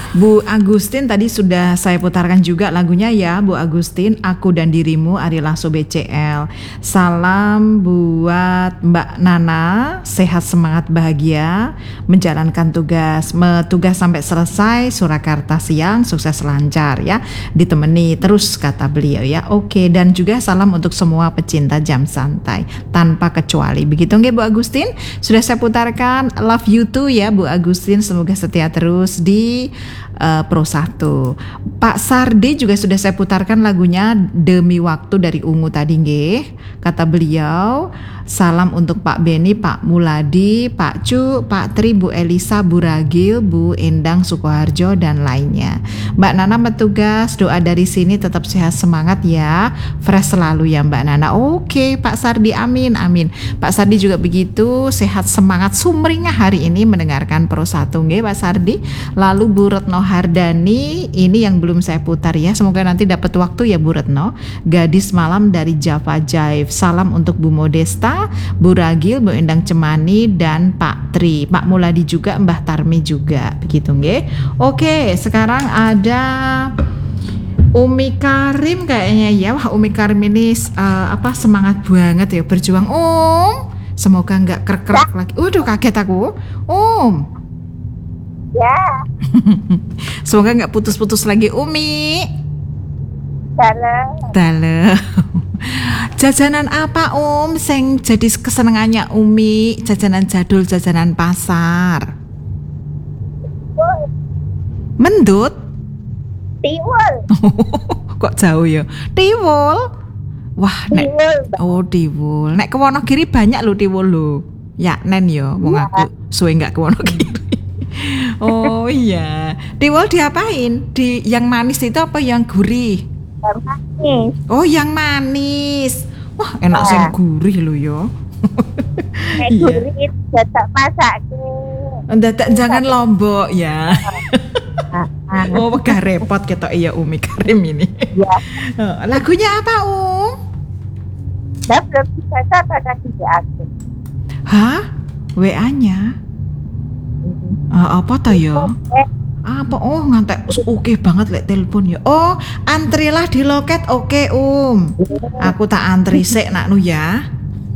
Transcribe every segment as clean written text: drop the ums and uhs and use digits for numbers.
Bu Agustin tadi sudah saya putarkan juga lagunya ya Bu Agustin, Aku dan Dirimu Ari Lasso BCL. Salam buat Mbak Nana, sehat semangat bahagia menjalankan tugas sampai selesai Surakarta siang, sukses lancar ya, ditemani terus kata beliau ya. Oke, dan juga salam untuk semua pecinta jam santai tanpa kecuali. Begitu nggih Bu Agustin? Sudah saya putarkan Love You Too ya Bu Agustin, semoga setia terus di Pro 1. Pak Sardi juga sudah saya putarkan lagunya Demi Waktu dari Ungu tadi nggih. Kata beliau, salam untuk Pak Beni, Pak Muladi, Pak Cu, Pak Tri, Bu Elisa, Bu Ragil, Bu Endang Sukoharjo dan lainnya. Mbak Nana bertugas, doa dari sini tetap sehat semangat ya. Fresh selalu ya Mbak Nana. Oke, Pak Sardi, amin amin. Pak Sardi juga begitu, sehat semangat sumringah hari ini mendengarkan Pro 1 nggih Pak Sardi. Lalu Bu Retno Hardani, ini yang belum saya putar ya, semoga nanti dapat waktu ya Bu Retno. Gadis Malam dari Java Jive. Salam untuk Bu Modesta, Bu Ragil, Bu Endang Cemani dan Pak Tri, Pak Muladi juga, Mbah Tarmi juga. Begitu nggih. Oke, sekarang ada Umi Karim kayaknya ya. Wah, Umi Karim ini semangat banget ya berjuang. Semoga nggak krek-krek lagi. Waduh, kaget aku. Ya. Semoga nggak putus-putus lagi Umi. Dalam. Jajanan apa sing jadi kesenangannya Umi? Jajanan jadul, jajanan pasar. Mendut? Tiwul. Kok jauh ya? Tiwul? Wah, tiwul. Nek ke Wonogiri banyak lho tiwul lho. Ya, nen yo, wong aku suwe nggak ke Wonogiri. Oh iya. Tiwul diapain? Yang manis itu apa yang gurih? Yang manis. Oh, yang manis. Wah, enak sing gurih lho yo. Gurih dadak masake. Dadak jangan Lombok ya. Oh, wegah repot ketok iya Umi Karim ini. Ya. Lagunya apa, Belum bisa saya kasih aku. Hah? WA-nya? Apa ta ya? Apa? Ngantek oke banget lek telepon ya. Antrilah di loket. Oke, Aku tak antri sik naknu ya.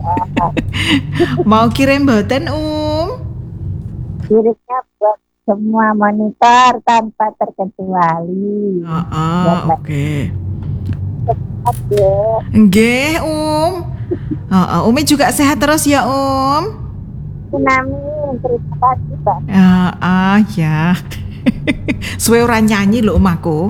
Mau kirim mboten, Kirimnya buat semua monitor tanpa terkecuali. Oke. Nggih, Umi juga sehat terus ya, Amin, terima kasih, Pak. Ya. Suwe ora nyanyi lho aku.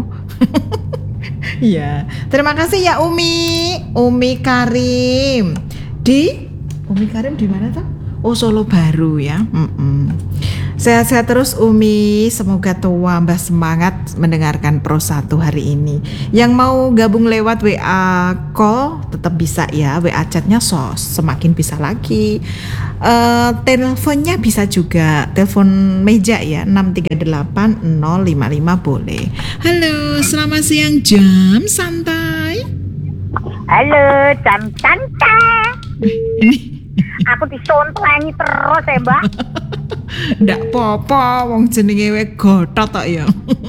Iya. Terima kasih ya Umi Karim. Umi Karim di mana tuh? Solo Baru ya. Sehat-sehat terus Umi, semoga tambah semangat mendengarkan Pro 1 hari ini. Yang mau gabung lewat WA call tetap bisa ya, WA chatnya semakin bisa lagi. Teleponnya bisa juga, telepon meja ya 638 055 boleh. Halo, selamat siang jam santai. Halo, jam santai. Ini aku disontleni terus ya, Mbak. Ndak apa-apa, wong jenenge we gotot tok ya.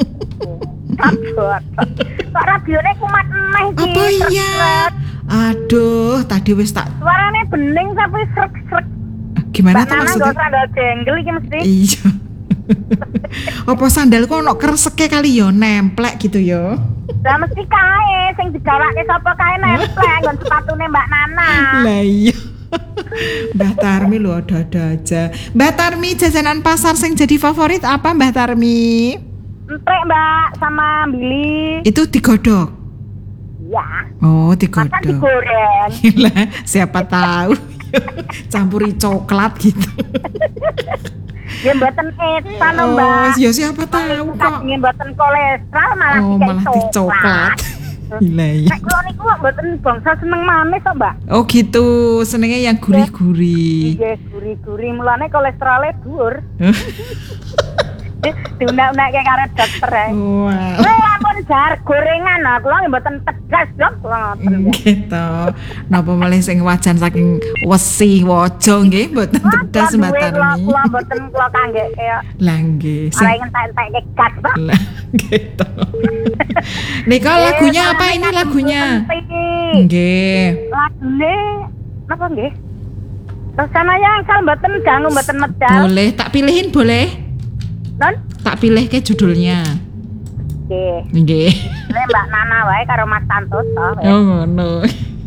Kok radione kumat eneh iki. Apa iya? Aduh, tadi wis tak suarane bening sampai srek-srek. Gimana tuh maksudnya? Sandal jenggel iki mesti. Iya. Apa sandalku ono kreseke kali ya nemplek gitu ya. Lah mesti kae sing digawake sapa kae nemplek nggon sepatune Mbak Nana. Lah iya. Mbah Tarmi lu ada-ada aja. Mbah Tarmi, jajanan pasar sing jadi favorit apa Mbah Tarmi? Empek Mbak, sama Billy. Itu digodok? Iya. Oh, digodok. Makan digoreng. Lah, siapa tahu campuri coklat gitu. Ya mboten etan Mbak. Ya siapa tahu kok. Ingin mboten kolesterol malah coklat. Gila ya. Nek kula niku mboten bangsa seneng manis kok, Mbak. Oh gitu, senengnya yang gurih-gurih. Iya, gurih-gurih, mulane kolesterolnya dhuwur. Diunak-unak kayak karo dokter ya. Wow. Ampun jar gorengan nah kula nggih mboten tegas dok kula ngoten. Gitu. Napa malih sing wajan saking wesi waja nggih mboten tegas Mbak Tarmi. Kula mboten kula kangge kaya Lah nggih. ora entek-entek gas Pak. Lah gitu. Nika lagunya apa ini lagunya? Nggih. Lagune napa nggih? Rasana yang sal mboten ganggu mboten medal. Boleh tak pilihin boleh? Non? Tak pilih ke judulnya. Nggih. Nggih. Ini Mbak Nana wae karo Mas Santoso. Oh ngono.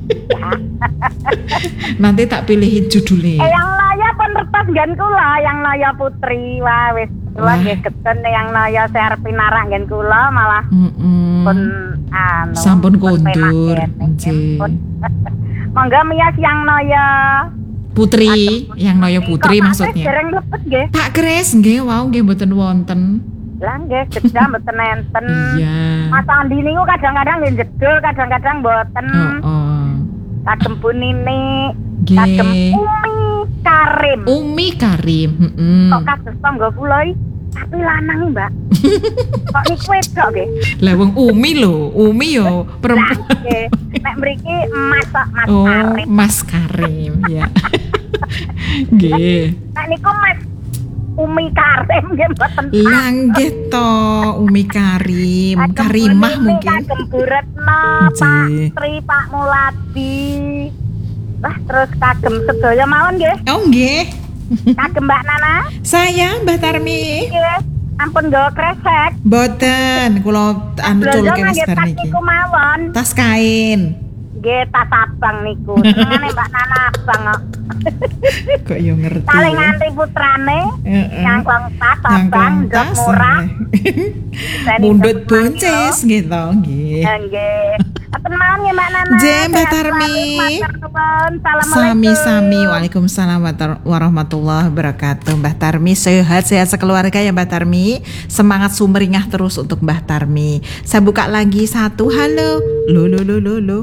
Nanti tak pilihin judulnya. Yang Naya penertas nggen kula, yang Naya Putri wah wis kula nggih geten yang Naya Serpinara nggen kula malah pun anu. Sampun kondur. Nggih. Monggo miyas yang Naya Putri, yang Naya Putri maksudnya. Dereng lepet nggih. Pak Kris nggih wau nggih mboten wonten. Lah nggih, jedha mboten enten. Iya. Mas Andi niku kadang-kadang nggih jedul, kadang-kadang mboten. Kagem Bu Nini, kagem Umi Karim. Umi Karim, Kok kados tangga kula iki tapi lanang Mbak. Kok niku wedok nggih. Lah wong Umi lho, Umi yo perempuan. Nggih. Nek mriki Mas Karim. Oh, Mas Karim, ya. Nggih. Nek niku Mas Umi Karim nggih mboten. Lah nggih to, Umi Karim, Karimah mungkin. Kagem Bu Retno, Pak Tri, Pak Muladi. Wah, terus kagem sedaya mawon nggih. Oh nggih. Kagem Mbak Nana. Saya Mbak Tarmi. Nggih. Ampun nggawa kresek. Boten, kula anu culke Mas Tarmi iki. Mawon. Tas kain. Nggih, tas abang niku. Senengane Mbak Nana abang kok. Kok yo ngerti. Paling nganti putrane nyangklong tas abang ndok murah. Mundut bonces gitu nggih. Nggih. Aten mawon nggih Mbak Nana. Nggih Mbak Tarmi. Sami-sami. Waalaikumsalam warahmatullahi wabarakatuh. Mbak Tarmi sehat-sehat sekeluarga ya Mbak Tarmi. Semangat sumringah terus untuk Mbak Tarmi. Saya buka lagi satu. Halo. Lo.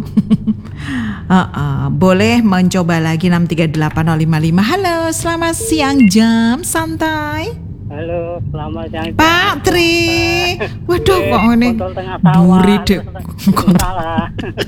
Boleh mencoba lagi 6380555. Halo, selamat siang jam santai. Halo, selamat siang Pak Tri. Waduh kok ngene. Buri dek. Salah.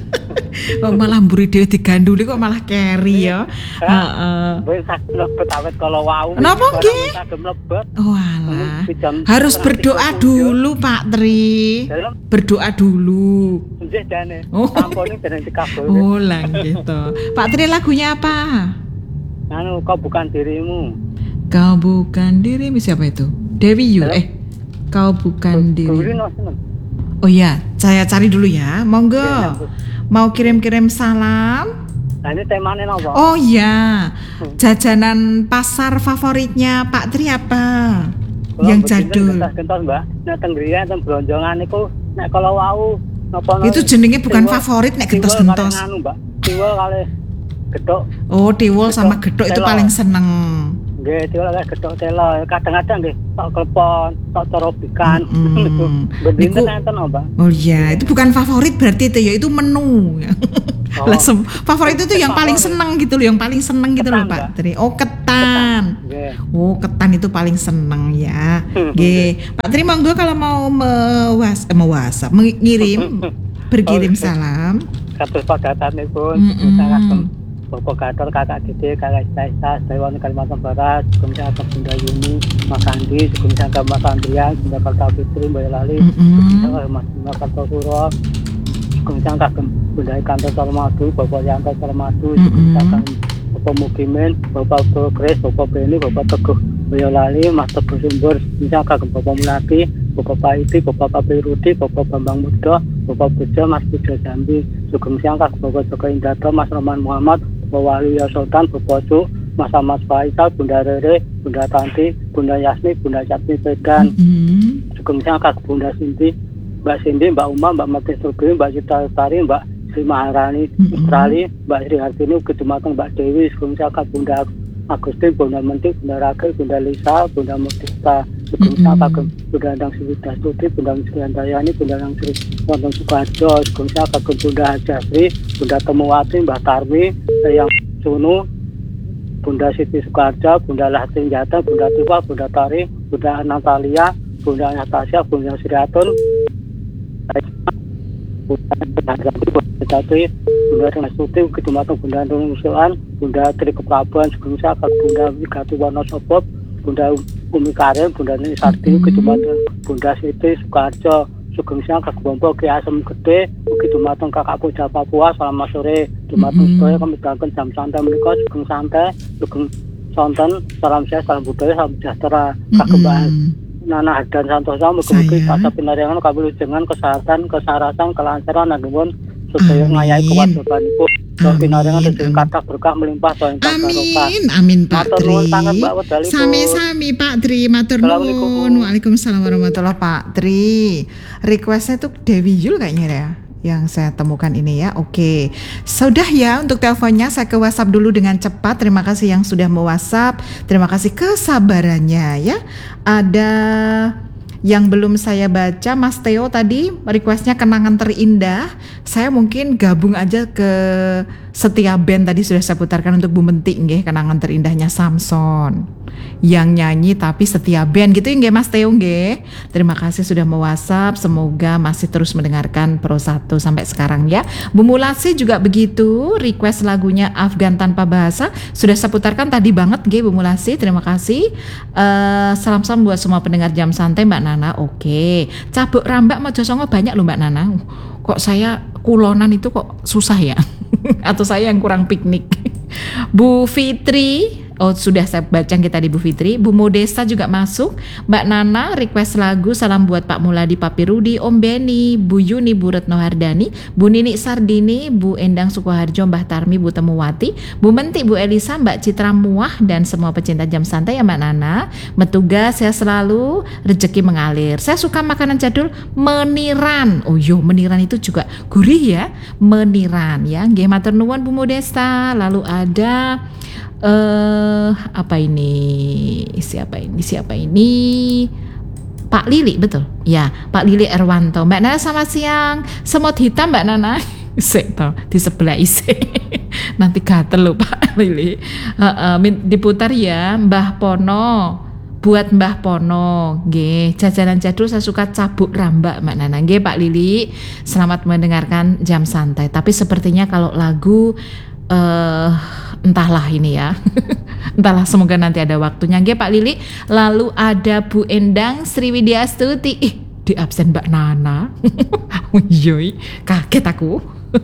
Kok malah mburi dhewe diganduli kok malah keri ya. Heeh. Wis saged mlebet awet kala wau. Napa nggih? Saged mlebet. Walah. Harus berdoa dulu Pak Tri. Berdoa dulu. Nggih jane. Oh. Sampune dereng dikabul. Oh lah gitu. Pak Tri lagunya apa? Anu kau bukan dirimu. Kau bukan dirimu siapa itu? Dewi Yu. Kau bukan dirimu. Oh iya, saya cari dulu ya. Monggo. Mau kirim-kirim salam? Nah ini temanya apa? Oh iya, jajanan pasar favoritnya Pak Tri apa? Yang jadul. Gentos Mbak, nek teng griya teng bronjongan niku nek kala wau napa itu jenenge bukan favorit nek gentos-gentos. Anu Mbak, tiwul kali gedhok. Oh, tiwul sama gedhok itu paling seneng. Nggih, tiwul kali gedhok telo. Kadang-kadang nggih tok klepon, tok corobikan. Niku enten Mbak. Oh iya, itu bukan favorit berarti itu ya, itu menu. Lah favorit itu yang paling seneng gitu loh, yang paling seneng gitu loh Pak Tri. Oh ketan. Oh ketan itu paling seneng ya. Nggih. Pak Tri monggo kalau mau WhatsApp mengirim berkirim salam. Kados padatanipun sangat Bapak Gatot, Kakak Gede, Kakak Isa, Dewan Kalimantan Barat, Kemudian Bunda Yuni, Mas Andi, Kemudian Mas Andrian, Bunda Karta Fitri, Mbak Lali, Mas Karta Suro, Kemudian Kagem Bunda Kantor Salmadu, Bapak Yanto Salmadu, Kemudian Bapak Mukimin, Bapak Kris, Bapak Beni, Bapak Teguh, Mbak Lali, Mas Teguh Sumber, Kemudian Kagem Bapak Mulati, Bapak Paiti, Bapak Kapi Rudi, Bapak Bambang Muda, Bapak Puja, Mas Puja Jambi, Sugeng Siang, Bapak Joko Indarto, Mas Roman Muhammad, Bapak Wali Sultan, Bapak Cu, Mas Ahmad Faisal, Bunda Rere, Bunda Tanti, Bunda Yasmi, Bunda Catni Pedan, Sugeng Siang, Bunda Cindy, Mbak Cindy, Mbak Uma, Mbak Mati Surbi, Mbak Cita Lestari, Mbak Sri Maharani, Australi, Mbak Sri Hartini, Kejumateng, Mbak Dewi, Sugeng Siang, Bunda Agustin, Bunda Mentik, Bunda Rakel, Bunda Lisa, Bunda Mutista, Sugeng Siang, Bunda Andang Sivita Studi, Bunda Misri Andayani, Bunda Andang Sri Wonton Sukarjo, Sugeng Siang, Bunda Hajasri, Bunda Temuwati, Mbak Tarmi, Yang Sunu, Bunda Siti Sukarjo, Bunda Lahtin Jata, Bunda Tiwa, Bunda Tari, Bunda Natalia, Bunda Natasha, Bunda Sriatun, Tapi Bunda dengan Suti begitu matang Bunda Nurul Musuhan, Bunda Tri Kepraban, Sugeng Sakal, Bunda Wigati Warna Sobob, Bunda Umi Karim, Bunda Nini Sarti, begitu matang Bunda Siti Sukarjo, Sugeng Sakal, Kebombo, Ki Asem Gede, begitu matang Kakak Puja Papua, selamat sore, Jumateng Sedaya kami datang jam santai menika, Sugeng Santai, Sugeng Sonten, salam sehat, salam budaya, salam sejahtera, kagembaan. Nana Hadan Santosa mugi-mugi kata pinaringan kawilujengan kesehatan kesarasan kelancaran nuwun sedaya ngayahi kewajibanipun pinaringan rezeki kathah berkah melimpah saha barokah. Amin Pak Tri. Sami-sami Pak Tri, matur nuwun. Waalaikumsalam warahmatullahi Pak Tri. Requestnya tuh Dewi Yul kayaknya ya yang saya temukan ini ya. Oke. Sudah ya untuk teleponnya, saya ke WhatsApp dulu dengan cepat. Terima kasih yang sudah mau WhatsApp. Terima kasih kesabarannya ya. Ada yang belum saya baca, Mas Theo tadi requestnya kenangan terindah. Saya mungkin gabung aja ke Setia Band tadi sudah saya putarkan untuk Bu Mentik nggih, kenangan terindahnya Samson. Yang nyanyi tapi Setia Band gitu nggih Mas Theo nggih. Terima kasih sudah mau WhatsApp, semoga masih terus mendengarkan Pro 1 sampai sekarang ya. Bu Mulasi juga begitu, request lagunya Afgan Tanpa Bahasa sudah saya putarkan tadi banget nggih Bu Mulasi. Terima kasih. Salam-salam buat semua pendengar Jam Santai Mbak Nana. Oke. Cabuk Rambak Mojosongo banyak loh Mbak Nana. Kok saya kulonan itu kok susah ya? Atau saya yang kurang piknik. Bu Fitri, oh sudah saya baca kita di Bu Fitri. Bu Modesta juga masuk. Mbak Nana request lagu salam buat Pak Muladi, Papi Rudi, Om Beni, Bu Yuni, Bu Retno Hardani, Bu Nini Sardini, Bu Endang Sukoharjo, Mbah Tarmi, Bu Temuwati, Bu Mentik, Bu Elisa, Mbak Citra Muah, dan semua pecinta Jam Santai ya Mbak Nana. Metugas saya selalu rezeki mengalir. Saya suka makanan jadul meniran. Oh yo, meniran itu juga gurih ya. Meniran ya. Nggih matur nuwun Bu Modesta. Lalu ada apa ini? Siapa ini? Pak Lili, betul? Ya, Pak Lili Erwanto. Mbak Nana selamat siang. Semut hitam Mbak Nana. Isik toh, di sebelah isik. Nanti gatel loh Pak Lili. Diputar ya, Mbah Pono. Buat Mbah Pono, nggih. Jajanan jadul saya suka Cabuk Rambak Mbak Nana. Nggih Pak Lili. Selamat mendengarkan Jam Santai. Tapi sepertinya kalau lagu entahlah ini ya. Entahlah, semoga nanti ada waktunya nggih Pak Lili. Lalu ada Bu Endang Sriwidyastuti. Di absen Mbak Nana. Yoi, kaget aku.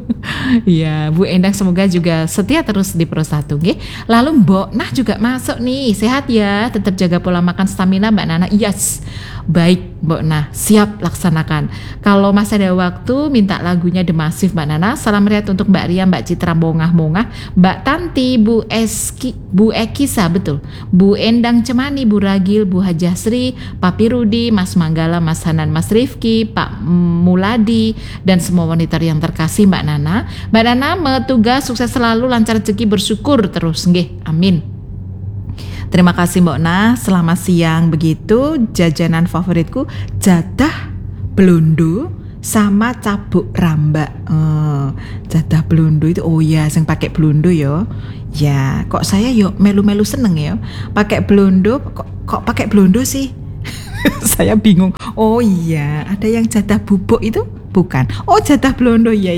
Ya, Bu Endang semoga juga setia terus di Pro 1 nggih. Lalu Mbok Nah juga masuk nih. Sehat ya, tetap jaga pola makan stamina Mbak Nana. Yes. Baik Mbok Nah, siap laksanakan. Kalau masih ada waktu minta lagunya The Massive Mbak Nana. Salam riat untuk Mbak Ria, Mbak Citra Mongah-Mongah, Mbak Tanti, Bu Ekisa betul. Bu Endang Cemani, Bu Ragil, Bu Hajasri, Papi Rudi, Mas Manggala, Mas Hanan, Mas Rifki, Pak Muladi, dan semua wanita yang terkasih Mbak Nana. Mbak Nana metugas sukses selalu, lancar rezeki, bersyukur terus nggih. Amin. Terima kasih Mbak Nah, selamat siang begitu. Jajanan favoritku jadah blondo sama cabuk rambak. Jadah blondo itu oh ya, yang pakai blondo ya. Ya, kok saya yo melu-melu seneng ya. Pakai blondo, kok pakai blondo sih? Saya bingung. Oh iya, ada yang jadah bubuk itu? Bukan. Oh, jadah blondo. Ya.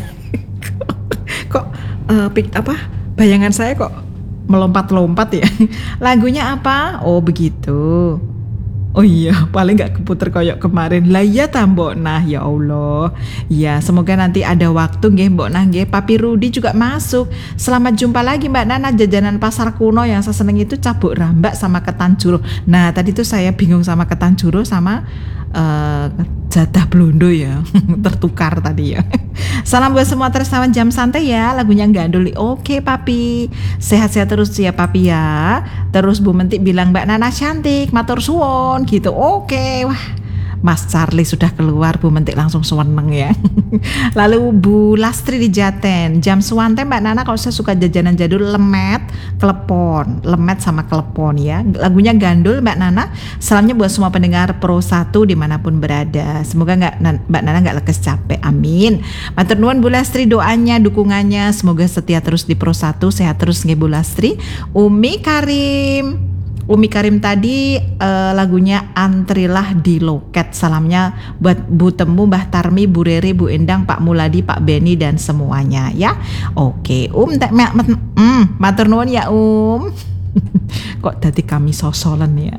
Kok bayangan saya kok melompat-lompat ya. Lagunya apa? Oh begitu. Oh iya, paling gak keputer koyok kemarin. Lah iya ta Mbok Nah, ya Allah. Ya, semoga nanti ada waktu nggih Mbok Nah nggih. Papi Rudi juga masuk. Selamat jumpa lagi Mbak Nana. Jajanan pasar kuno yang saya seneng itu cabuk rambak sama ketan juro. Nah, tadi tuh saya bingung sama ketan juro sama jadah blondo ya. Tertukar tadi ya. Salam buat semua tresnawan Jam Santai ya. Lagunya Gandul. Oke Papi. Sehat-sehat terus ya Papi ya. Terus Bu Mentik bilang Mbak Nana cantik, matur suwon gitu. Oke. Wah, Mas Charlie sudah keluar, Bu Mentik langsung seneng ya. Lalu Bu Lastri di Jaten, Jam Suwante Mbak Nana kalau saya suka jajanan jadul lemet, klepon, lemet sama klepon ya. Lagunya Gandul Mbak Nana. Salamnya buat semua pendengar Pro 1 dimanapun berada. Semoga Mbak Nana nggak lekes capek. Amin. Matur nuwun Bu Lastri doanya, dukungannya. Semoga setia terus di Pro 1, sehat terus nggih Bu Lastri. Umi Karim. Umi Karim tadi lagunya Antrilah di Loket. Salamnya buat Bu Temu, Mbah Tarmi, Bu Rere, Bu Endang, Pak Muladi, Pak Beni dan semuanya ya. Oke, matur nuwun ya Kok dadi kami sosolan ya.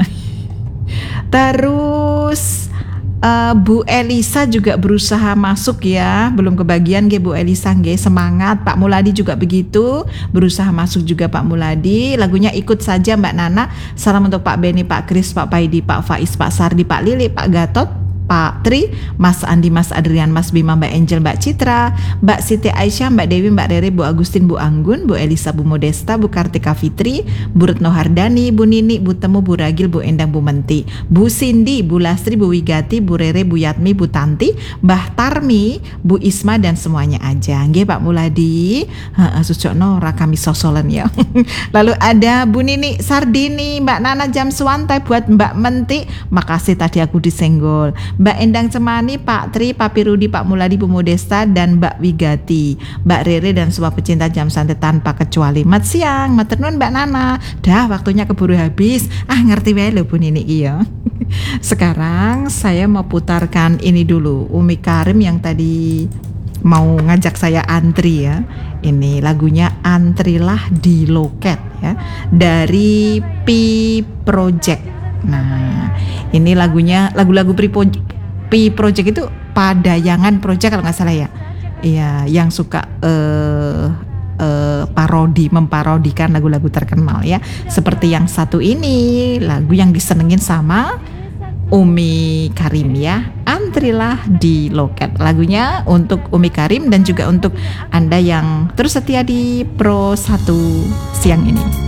Terus Bu Elisa juga berusaha masuk ya, belum kebagian Bu Elisa semangat. Pak Muladi juga begitu, berusaha masuk juga Pak Muladi. Lagunya Ikut Saja Mbak Nana. Salam untuk Pak Beni, Pak Kris, Pak Paidi, Pak Faiz, Pak Sardi, Pak Lili, Pak Gatot, Pak Tri, Mas Andi, Mas Adrian, Mas Bima, Mbak Angel, Mbak Citra, Mbak Siti Aisyah, Mbak Dewi, Mbak Rere, Bu Agustin, Bu Anggun, Bu Elisa, Bu Modesta, Bu Kartika Fitri, Bu Retno Hardani, Bu Nini, Bu Temu, Bu Ragil, Bu Endang, Bu Menti, Bu Cindy, Bu Lastri, Bu Wigati, Bu Rere, Bu Yatmi, Bu Tanti, Mbah Tarmi, Bu Isma dan semuanya aja. Nggih Pak Muladi, sucokno ra kami sosolan ya. Lalu ada Bu Nini Sardini, Mbak Nana Jam Suwantai, buat Mbak Menti, makasih tadi aku disenggol. Mbak Endang Cemani, Pak Tri, Pak Pirudi, Pak Muladi, Bu Modesta dan Mbak Wigati, Mbak Rere dan semua pecinta jam santai tanpa kecuali. Mat siang, matur nuwun Mbak Nana. Dah waktunya keburu habis. Ngerti wae lho Bu Nini iya. Sekarang saya mau putarkan ini dulu, Umi Karim yang tadi mau ngajak saya antri ya. Ini lagunya Antrilah di Loket ya, dari P Project. Nah, ini lagunya lagu-lagu P Project itu Padayangan Project kalau nggak salah ya. Iya, yang suka memparodikan lagu-lagu terkenal ya. Seperti yang satu ini, lagu yang disenengin sama Umi Karim ya, Antrilah di Loket. Lagunya untuk Umi Karim dan juga untuk Anda yang terus setia di Pro 1 siang ini.